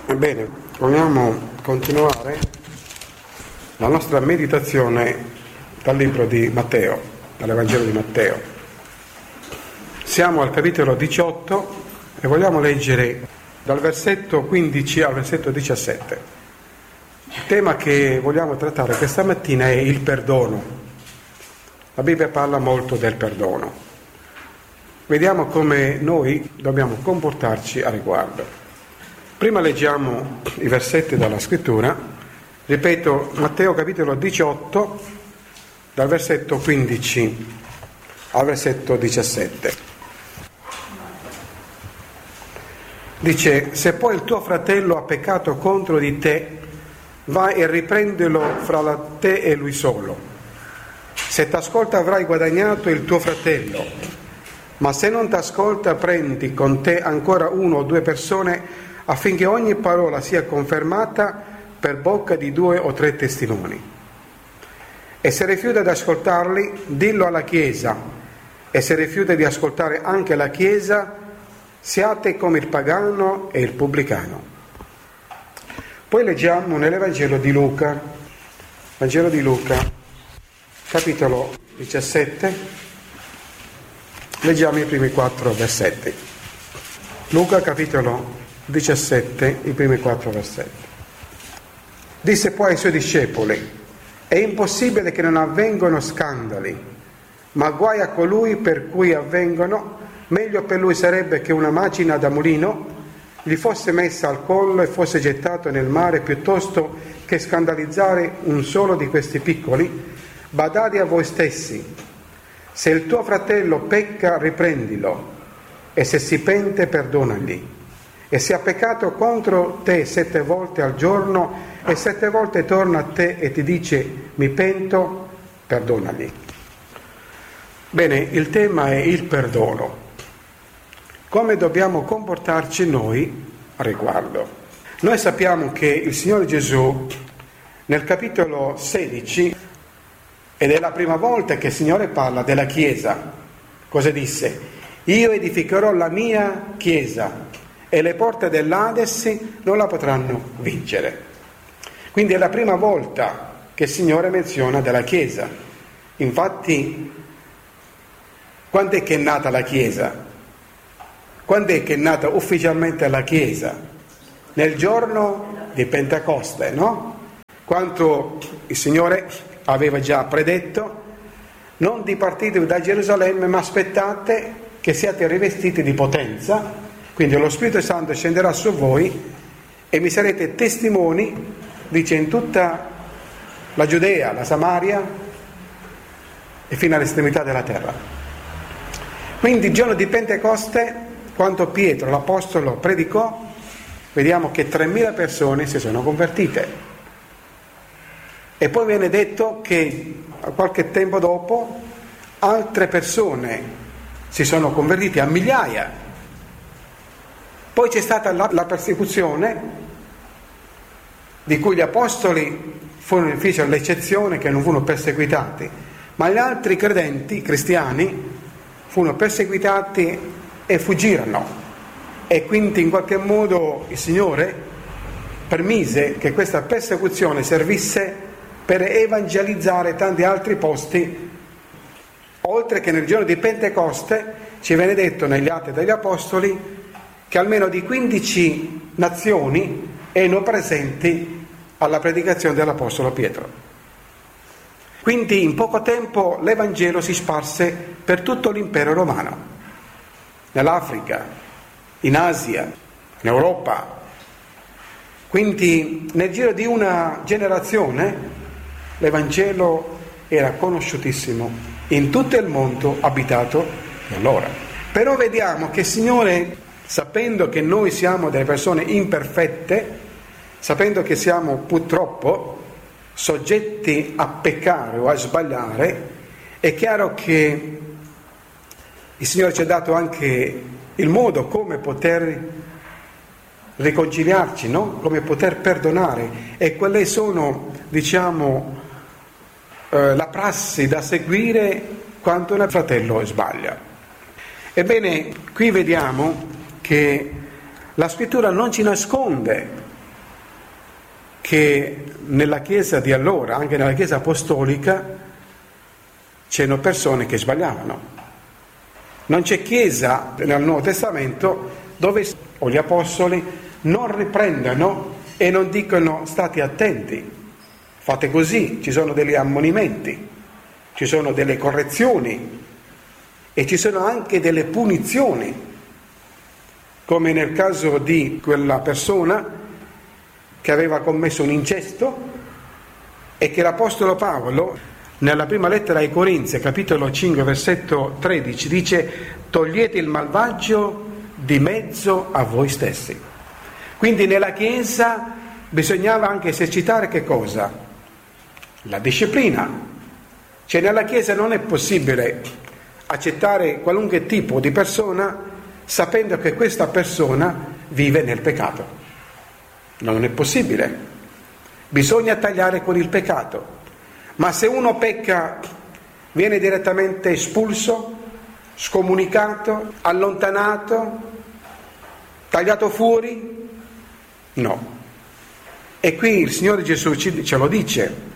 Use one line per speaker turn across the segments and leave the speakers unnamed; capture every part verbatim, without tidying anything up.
Ebbene, vogliamo continuare la nostra meditazione dal libro di Matteo, dall'Evangelo di Matteo. Siamo al capitolo diciotto e vogliamo leggere dal versetto quindici al versetto diciassette. Il tema che vogliamo trattare questa mattina è il perdono. La Bibbia parla molto del perdono. Vediamo come noi dobbiamo comportarci a riguardo. Prima leggiamo i versetti dalla scrittura. Ripeto, Matteo capitolo diciotto, dal versetto quindici al versetto diciassette. Dice: se poi il tuo fratello ha peccato contro di te, vai e riprendilo fra te e lui solo. Se t'ascolta avrai guadagnato il tuo fratello, ma se non t'ascolta prendi con te ancora uno o due persone, affinché ogni parola sia confermata per bocca di due o tre testimoni. E se rifiuta di ascoltarli, dillo alla Chiesa, e se rifiuta di ascoltare anche la Chiesa, siate come il pagano e il pubblicano. Poi leggiamo nell'Evangelo di Luca, Vangelo di Luca, capitolo diciassette, leggiamo i primi quattro versetti. Luca capitolo diciassette, i primi quattro versetti. Disse poi ai suoi discepoli: è impossibile che non avvengano scandali, ma guai a colui per cui avvengono. Meglio per lui sarebbe che una macina da mulino gli fosse messa al collo e fosse gettato nel mare, piuttosto che scandalizzare un solo di questi piccoli. Badate a voi stessi: se il tuo fratello pecca, riprendilo, e se si pente, perdonagli. E se ha peccato contro te sette volte al giorno e sette volte torna a te e ti dice mi pento, perdonagli. Bene, il tema è il perdono. Come dobbiamo comportarci noi a riguardo? Noi sappiamo che il Signore Gesù nel capitolo sedici, ed è la prima volta che il Signore parla della Chiesa, cosa disse? Io edificherò la mia Chiesa e le porte dell'Ades non la potranno vincere. Quindi è la prima volta che il Signore menziona della Chiesa. Infatti, quando è che è nata la Chiesa? Quando è che è nata ufficialmente la Chiesa? Nel giorno di Pentecoste, no? Quando il Signore aveva già predetto: non dipartite da Gerusalemme, ma aspettate che siate rivestiti di potenza. Quindi lo Spirito Santo scenderà su voi e mi sarete testimoni, dice, in tutta la Giudea, la Samaria e fino all'estremità della terra. Quindi il giorno di Pentecoste, quando Pietro, l'Apostolo, predicò, vediamo che tremila persone si sono convertite. E poi viene detto che qualche tempo dopo altre persone si sono convertite a migliaia. Poi c'è stata la, la persecuzione, di cui gli apostoli furono fecero l'eccezione, che non furono perseguitati, ma gli altri credenti cristiani furono perseguitati e fuggirono. E quindi in qualche modo il Signore permise che questa persecuzione servisse per evangelizzare tanti altri posti, oltre che nel giorno di Pentecoste ci viene detto negli Atti degli Apostoli che almeno di quindici nazioni erano presenti alla predicazione dell'Apostolo Pietro. Quindi in poco tempo l'Evangelo si sparse per tutto l'impero romano, nell'Africa, in Asia, in Europa. Quindi nel giro di una generazione l'Evangelo era conosciutissimo in tutto il mondo abitato di allora. Però vediamo che il Signore, sapendo che noi siamo delle persone imperfette, sapendo che siamo purtroppo soggetti a peccare o a sbagliare, è chiaro che il Signore ci ha dato anche il modo come poter riconciliarci, no? Come poter perdonare, e quelle sono, diciamo, eh, la prassi da seguire quando un fratello sbaglia. Ebbene, qui vediamo che la scrittura non ci nasconde che nella Chiesa di allora, anche nella Chiesa apostolica, c'erano persone che sbagliavano. Non c'è Chiesa nel Nuovo Testamento dove o gli apostoli non riprendono e non dicono state attenti, fate così, ci sono degli ammonimenti, ci sono delle correzioni e ci sono anche delle punizioni, come nel caso di quella persona che aveva commesso un incesto e che l'Apostolo Paolo nella prima lettera ai Corinzi, capitolo cinque, versetto tredici, dice: togliete il malvagio di mezzo a voi stessi. Quindi nella Chiesa bisognava anche esercitare che cosa? La disciplina. Cioè nella Chiesa non è possibile accettare qualunque tipo di persona sapendo che questa persona vive nel peccato. Non è possibile. Bisogna tagliare con il peccato. Ma se uno pecca, viene direttamente espulso, scomunicato, allontanato, tagliato fuori? No. E qui il Signore Gesù ce lo dice: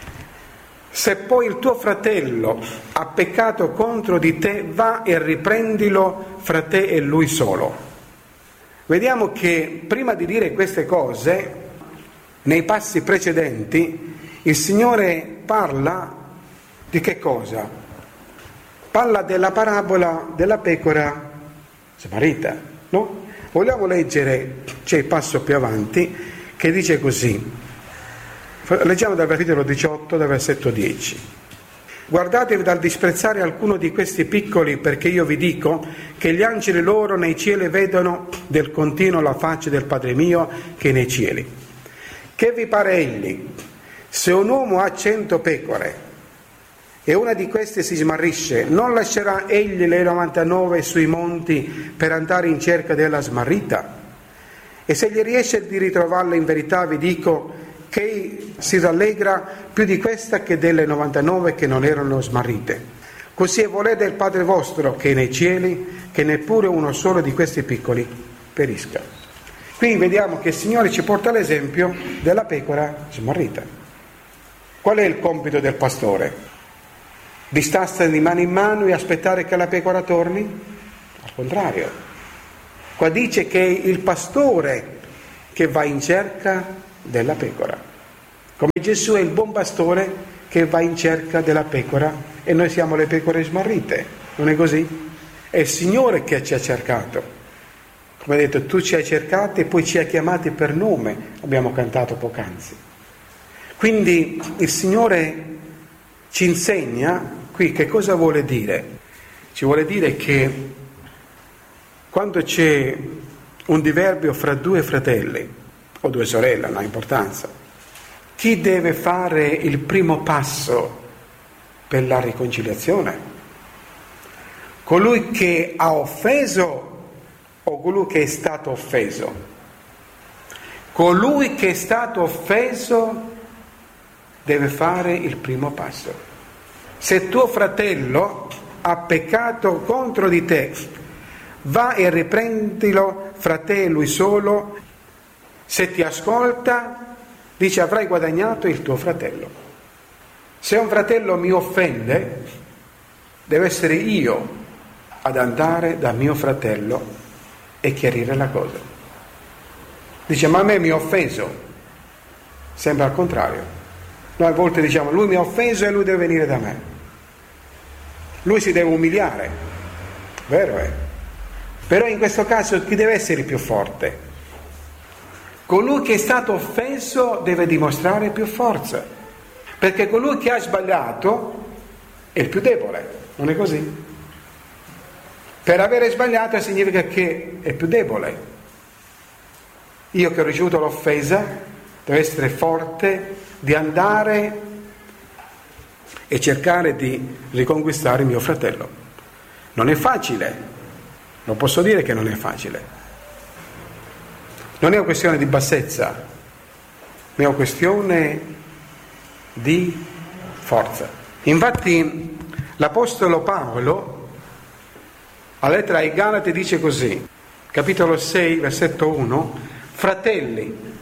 se poi il tuo fratello ha peccato contro di te, va e riprendilo fra te e lui solo. Vediamo che prima di dire queste cose, nei passi precedenti, il Signore parla di che cosa? Parla della parabola della pecora smarrita, no? Vogliamo leggere, c'è il passo più avanti, che dice così. Leggiamo dal capitolo diciotto, dal versetto dieci. Guardatevi dal disprezzare alcuno di questi piccoli, perché io vi dico che gli angeli loro nei cieli vedono del continuo la faccia del Padre mio che è nei cieli. Che vi pare egli? Se un uomo ha cento pecore e una di queste si smarrisce, non lascerà egli le novantanove sui monti per andare in cerca della smarrita? E se gli riesce di ritrovarla, in verità vi dico che si rallegra più di questa che delle novantanove che non erano smarrite. Così è volere del Padre vostro che è nei cieli, che neppure uno solo di questi piccoli perisca. Qui vediamo che il Signore ci porta l'esempio della pecora smarrita. Qual è il compito del pastore? Di stare di mano in mano e aspettare che la pecora torni? Al contrario. Qua dice che è il pastore che va in cerca della pecora. Come Gesù è il buon pastore che va in cerca della pecora e noi siamo le pecore smarrite. Non è così? È il Signore che ci ha cercato. Come ha detto, tu ci hai cercati e poi ci hai chiamati per nome, abbiamo cantato poc'anzi. Quindi il Signore ci insegna qui che cosa vuole dire. Ci vuole dire che quando c'è un diverbio fra due fratelli o due sorelle, non ha importanza, chi deve fare il primo passo per la riconciliazione? Colui che ha offeso o colui che è stato offeso? Colui che è stato offeso deve fare il primo passo. Se tuo fratello ha peccato contro di te, va e riprendilo fra te e lui solo. Se ti ascolta, dice, avrai guadagnato il tuo fratello. Se un fratello mi offende, deve essere io ad andare da mio fratello e chiarire la cosa. Dice, ma a me mi ha offeso. Sembra al contrario. Noi a volte diciamo, lui mi ha offeso e lui deve venire da me. Lui si deve umiliare. Vero è? Però in questo caso chi deve essere il più forte? Colui che è stato offeso deve dimostrare più forza. Perché colui che ha sbagliato è il più debole. Non è così? Per avere sbagliato significa che è più debole. Io che ho ricevuto l'offesa devo essere forte di andare e cercare di riconquistare mio fratello. Non è facile, non posso dire che non è facile. Non è una questione di bassezza, ma è una questione di forza. Infatti l'Apostolo Paolo, alla lettera ai Galati, dice così, capitolo sei, versetto uno: fratelli,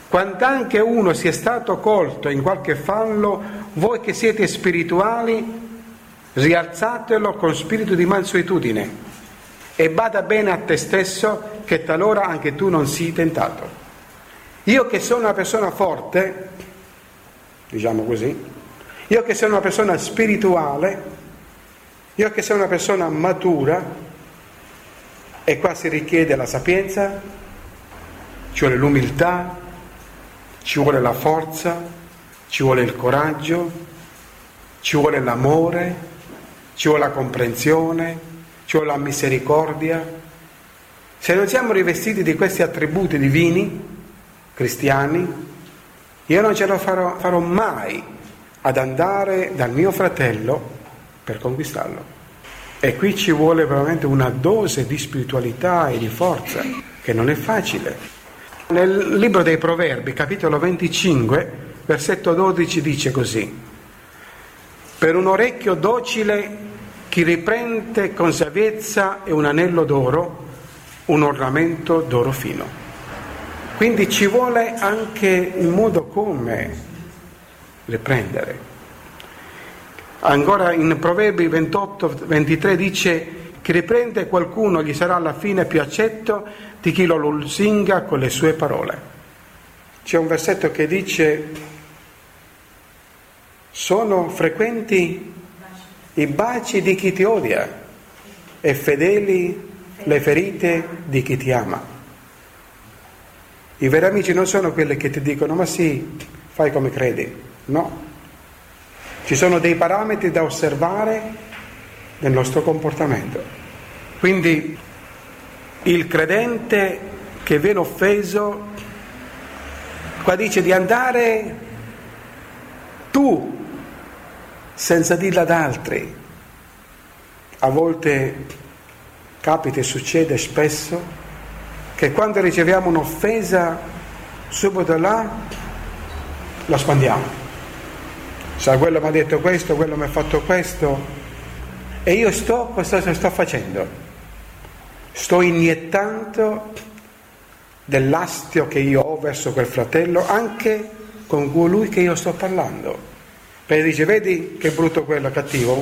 Quand'anche uno sia stato colto in qualche fallo, voi che siete spirituali, rialzatelo con spirito di mansuetudine e bada bene a te stesso che talora anche tu non sii tentato. Io che sono una persona forte, diciamo così, io che sono una persona spirituale, io che sono una persona matura, e qua si richiede la sapienza, ci vuole l'umiltà, ci vuole la forza, ci vuole il coraggio, ci vuole l'amore, ci vuole la comprensione, ci vuole la misericordia. Se non siamo rivestiti di questi attributi divini, cristiani, io non ce la farò, farò mai ad andare dal mio fratello per conquistarlo. E qui ci vuole veramente una dose di spiritualità e di forza, che non è facile. Nel libro dei Proverbi, capitolo venticinque, versetto dodici, dice così: per un orecchio docile chi riprende con saviezza è un anello d'oro, un ornamento d'oro fino. Quindi ci vuole anche un modo come riprendere. Ancora in Proverbi ventotto ventitré dice: chi riprende qualcuno gli sarà alla fine più accetto di chi lo lusinga con le sue parole. C'è un versetto che dice: sono frequenti i baci di chi ti odia e fedeli le ferite di chi ti ama. I veri amici non sono quelli che ti dicono ma sì, fai come credi. No, ci sono dei parametri da osservare nel nostro comportamento. Quindi il credente che viene offeso, qua dice di andare tu senza dirla ad altri. A volte capita e succede spesso che quando riceviamo un'offesa subito là la spandiamo. Sa, quello mi ha detto questo, quello mi ha fatto questo, e io sto, cosa sto facendo? Sto iniettando dell'astio che io ho verso quel fratello anche con colui che io sto parlando. Perché dice: vedi che brutto quello, cattivo?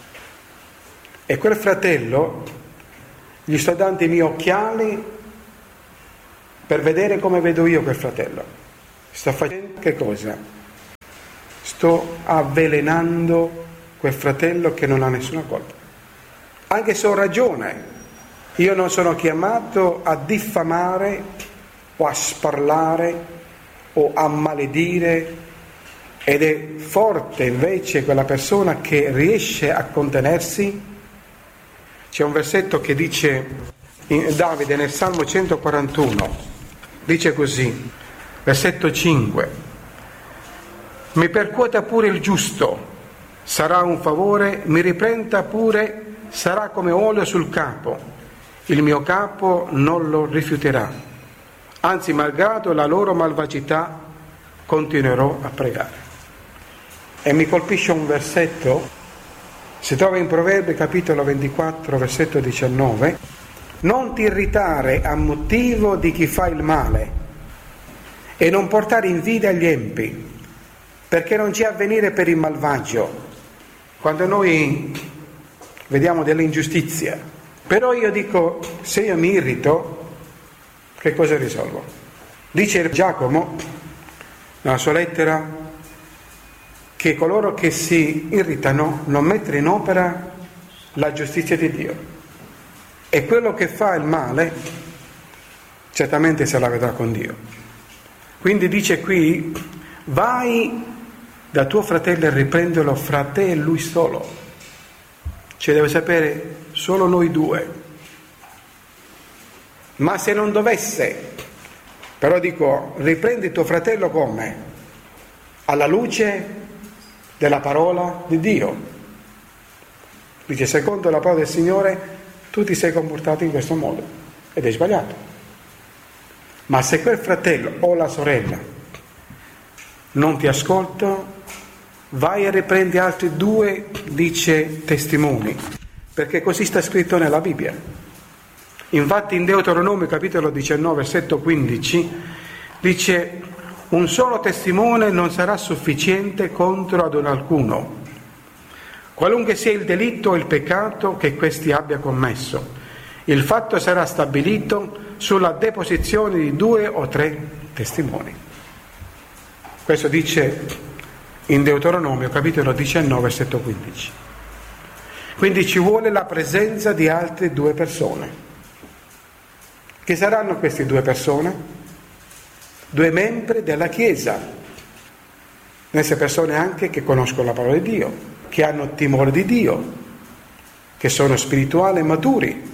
E quel fratello gli sto dando i miei occhiali per vedere come vedo io quel fratello. Sto facendo che cosa? Sto avvelenando quel fratello che non ha nessuna colpa. Anche se ho ragione, io non sono chiamato a diffamare o a sparlare o a maledire, ed è forte invece quella persona che riesce a contenersi. C'è un versetto che dice in Davide nel Salmo centoquarantuno, dice così, versetto cinque: mi percuota pure il giusto, sarà un favore, mi riprenda pure, sarà come olio sul capo, il mio capo non lo rifiuterà, anzi malgrado la loro malvagità continuerò a pregare. E mi colpisce un versetto, si trova in Proverbi capitolo ventiquattro versetto diciannove: non ti irritare a motivo di chi fa il male e non portare invidia agli empi, perché non c'è avvenire per il malvagio. Quando noi vediamo dell'ingiustizia, però io dico, se io mi irrito, che cosa risolvo? Dice Giacomo nella sua lettera che coloro che si irritano non mettono in opera la giustizia di Dio, e quello che fa il male certamente se la vedrà con Dio. Quindi dice qui: vai da tuo fratello e riprendilo fra te e lui solo, cioè deve sapere solo noi due. Ma se non dovesse, però dico, riprendi tuo fratello come? Alla luce della parola di Dio. Dice: secondo la parola del Signore tu ti sei comportato in questo modo ed è sbagliato. Ma se quel fratello o la sorella non ti ascolta, vai e riprendi altri due, dice, testimoni, perché così sta scritto nella Bibbia. Infatti in Deuteronomio capitolo diciannove versetto quindici dice: un solo testimone non sarà sufficiente contro ad un alcuno, qualunque sia il delitto o il peccato che questi abbia commesso. Il fatto sarà stabilito sulla deposizione di due o tre testimoni. Questo dice in Deuteronomio capitolo diciannove, versetto quindici. Quindi ci vuole la presenza di altre due persone. Chi saranno queste due persone? Due membri della Chiesa. Queste persone anche che conoscono la parola di Dio, che hanno timore di Dio, che sono spirituali e maturi.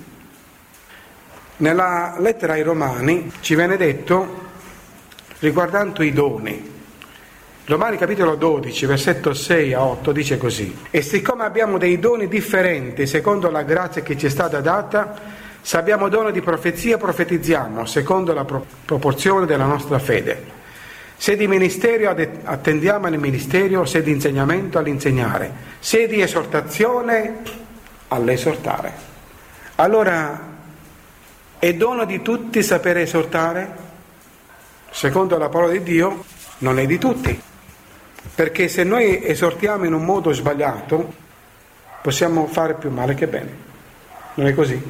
Nella lettera ai Romani ci viene detto riguardando i doni. Romani capitolo dodici, versetto sei a otto dice così: e siccome abbiamo dei doni differenti secondo la grazia che ci è stata data, se abbiamo dono di profezia profetizziamo secondo la pro- proporzione della nostra fede, se di ministero ad- attendiamo al ministero, se di insegnamento all'insegnare, se di esortazione all'esortare. Allora, è dono di tutti sapere esortare? Secondo la parola di Dio non è di tutti, perché se noi esortiamo in un modo sbagliato possiamo fare più male che bene, non è così?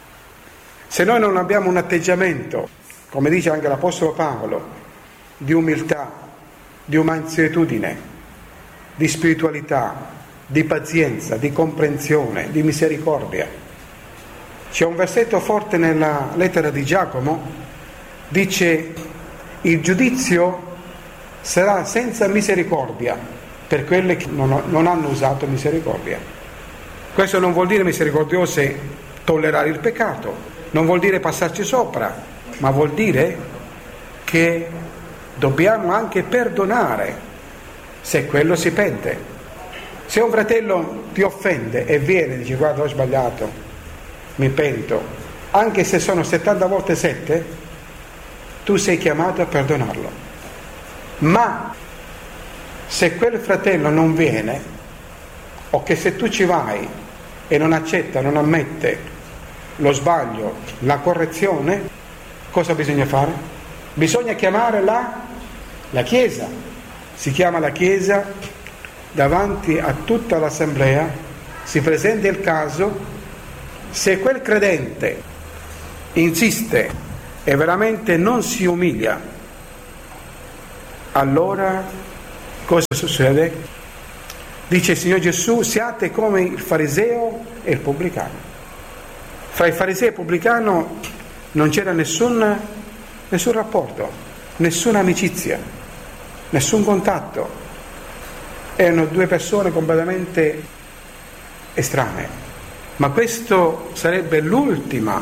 Se noi non abbiamo un atteggiamento, come dice anche l'Apostolo Paolo, di umiltà, di mansuetudine, di spiritualità, di pazienza, di comprensione, di misericordia. C'è un versetto forte nella lettera di Giacomo, dice: il giudizio sarà senza misericordia per quelli che non, non hanno usato misericordia. Questo non vuol dire misericordiose tollerare il peccato, non vuol dire passarci sopra, ma vuol dire che dobbiamo anche perdonare se quello si pente. Se un fratello ti offende e viene e dice: guarda, ho sbagliato, mi pento, anche se sono settanta volte sette, tu sei chiamato a perdonarlo. Ma se quel fratello non viene, o che se tu ci vai e non accetta, non ammette lo sbaglio, la correzione, cosa bisogna fare? Bisogna chiamare la, la Chiesa. Si chiama la Chiesa davanti a tutta l'assemblea, si presenta il caso. Se quel credente insiste e veramente non si umilia, allora cosa succede? Dice il Signore Gesù: siate come il fariseo e il pubblicano. Fra il fariseo e il pubblicano non c'era nessun, nessun rapporto, nessuna amicizia, nessun contatto. Erano due persone completamente estranee. Ma questo sarebbe l'ultima,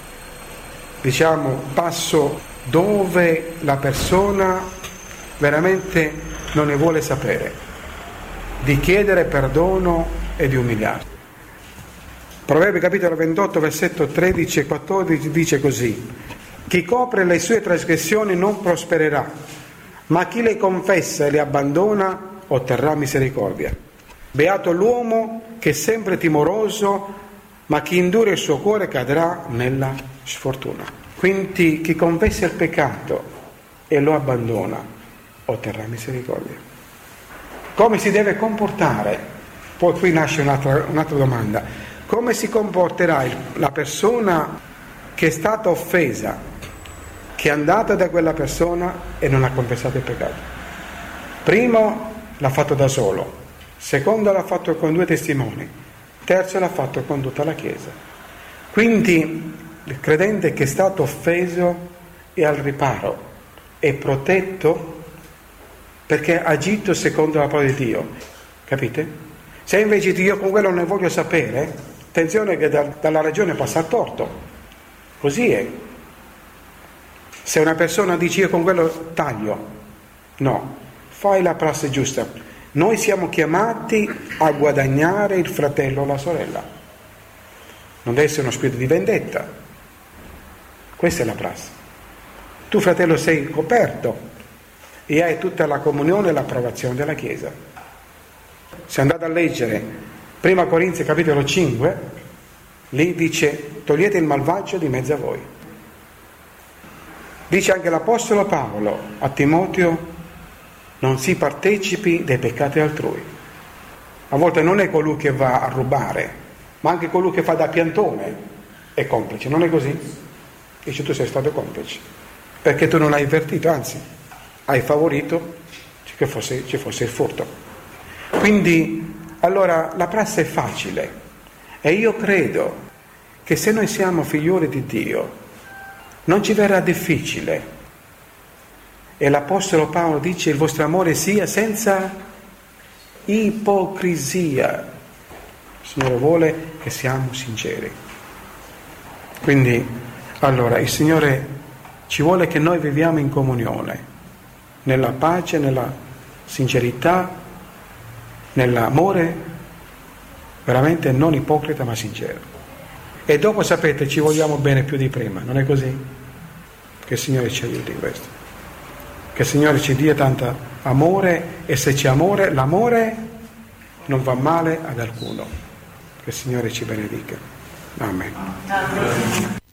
diciamo, passo dove la persona veramente non ne vuole sapere, di chiedere perdono e di umiliarsi. Proverbi capitolo ventotto, versetto tredici e quattordici dice così: chi copre le sue trasgressioni non prospererà, ma chi le confessa e le abbandona otterrà misericordia. Beato l'uomo che è sempre timoroso, ma chi indura il suo cuore cadrà nella sfortuna. Quindi chi confessa il peccato e lo abbandona otterrà misericordia. Come si deve comportare? Poi qui nasce un'altra, un'altra domanda: come si comporterà il, la persona che è stata offesa, che è andata da quella persona e non ha confessato il peccato? Primo l'ha fatto da solo, secondo l'ha fatto con due testimoni, terzo l'ha fatto con tutta la Chiesa. Quindi il credente che è stato offeso è al riparo, è protetto perché ha agito secondo la parola di Dio, capite? Se invece io con quello non ne voglio sapere, attenzione che da, dalla ragione passa al torto, così è. Se una persona dice io con quello taglio, no, fai la prassi giusta. Noi siamo chiamati a guadagnare il fratello o la sorella, non deve essere uno spirito di vendetta. Questa è la prassi. Tu, fratello, sei coperto e hai tutta la comunione e l'approvazione della Chiesa. Se andate a leggere prima Corinzi capitolo cinque, lì dice: togliete il malvagio di mezzo a voi. Dice anche l'Apostolo Paolo a Timoteo: non si partecipi dei peccati altrui. A volte non è colui che va a rubare, ma anche colui che fa da piantone è complice, non è così? Dice: tu sei stato complice, perché tu non hai avvertito, anzi hai favorito che fosse, ci fosse il furto. Quindi allora la prassi è facile, e io credo che se noi siamo figlioli di Dio non ci verrà difficile. E l'Apostolo Paolo dice: il vostro amore sia senza ipocrisia. Il Signore vuole che siamo sinceri. Quindi allora il Signore ci vuole che noi viviamo in comunione, nella pace, nella sincerità, nell'amore veramente non ipocrita ma sincero. E dopo, sapete, ci vogliamo bene più di prima, non è così? Che il Signore ci aiuti in questo, che il Signore ci dia tanto amore, e se c'è amore, l'amore non va male ad alcuno. Che il Signore ci benedica. Amen. Amen.